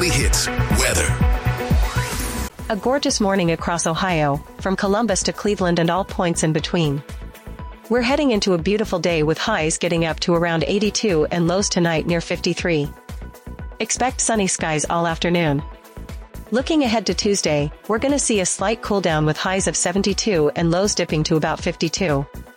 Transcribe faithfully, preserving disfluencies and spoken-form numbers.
Weekly Hits weather. A gorgeous morning across Ohio, from Columbus to Cleveland and all points in between. We're heading into a beautiful day with highs getting up to around eighty-two and lows tonight near fifty-three. Expect sunny skies all afternoon. Looking ahead to Tuesday, we're gonna see a slight cool down with highs of seventy-two and lows dipping to about fifty-two.